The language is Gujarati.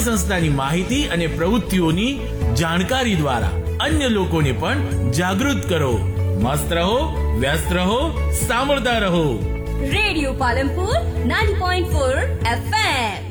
અમારી સંસ્થાની માહિતી અને પ્રવૃત્તિઓની જાણકારી દ્વારા અન્ય લોકોને પણ જાગૃત કરો. મસ્ત રહો, વ્યસ્ત રહો, સાંભળતા રહો. Radio Palanpur 90.4 FM.